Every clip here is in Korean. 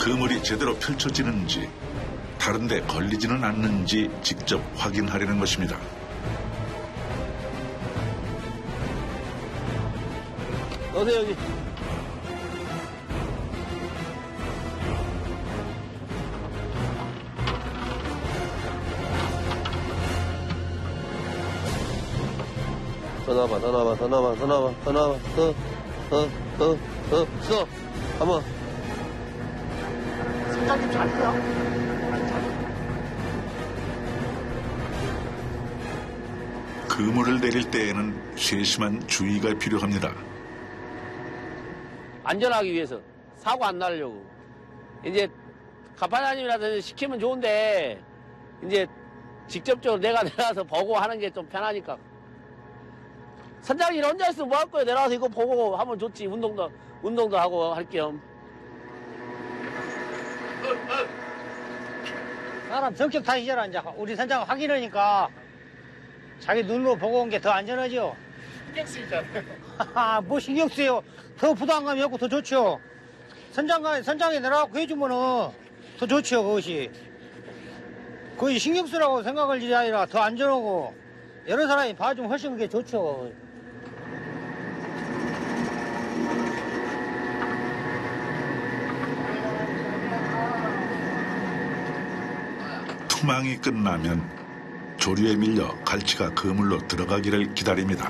그물이 제대로 펼쳐지는지 다른 데 걸리지는 않는지 직접 확인하려는 것입니다. 어서 여기. 더 나와봐, 더 나와봐, 더 나와봐, 더 나와봐, 더 나와봐, 써. 한번. 선장님 잘해요. 그물을 내릴 때에는 세심한 주의가 필요합니다. 안전하기 위해서 사고 안 나려고. 이제 가판사님이라서 시키면 좋은데 이제 직접적으로 내가 내려와서 보고 하는 게 좀 편하니까. 선장님 혼자 있으면 뭐 할 거예요? 내려와서 이거 보고 하면 좋지. 운동도 하고 할 겸. 사람 성격 탓이잖아. 이제 우리 선장 확인하니까 자기 눈으로 보고 온 게 더 안전하죠. 신경 쓰이잖아요. 뭐 신경 쓰요. 더 부담감이 없고 더 좋죠. 선장이 내려가고 해주면은 더 좋죠. 그것이. 거의 신경 쓰라고 생각할 일이 아니라 더 안전하고 여러 사람이 봐주면 훨씬 그게 좋죠. 투망이 끝나면 조류에 밀려 갈치가 그물로 들어가기를 기다립니다.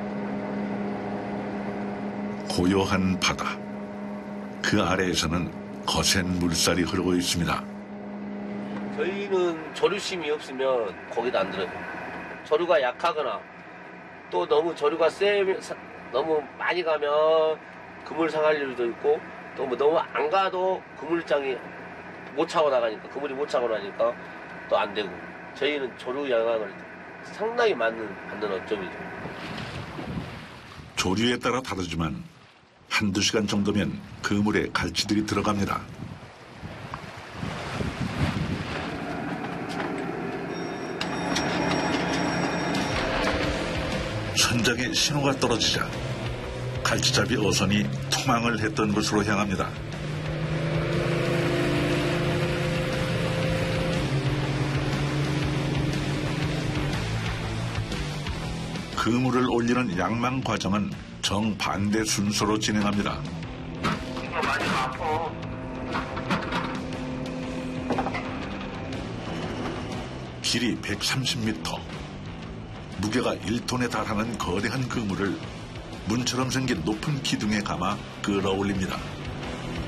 고요한 바다. 그 아래에서는 거센 물살이 흐르고 있습니다. 저희는 조류심이 없으면 거기도 안 들어요. 조류가 약하거나 또 너무 조류가 너무 많이 가면 그물 상할 일도 있고 또 뭐 너무 안 가도 그물장이 못 차고 나가니까 그물이 못 차고 나니까 또 안 되고 저희는 조류 영향을 상당히 받는 어점이죠. 조류에 따라 다르지만 한두 시간 정도면 그물에 갈치들이 들어갑니다. 선장의 신호가 떨어지자 갈치잡이 어선이 투망을 했던 곳으로 향합니다. 그물을 올리는 양망 과정은 정반대 순서로 진행합니다. 이거 많이 아파. 길이 130m, 무게가 1톤에 달하는 거대한 그물을 문처럼 생긴 높은 기둥에 감아 끌어올립니다.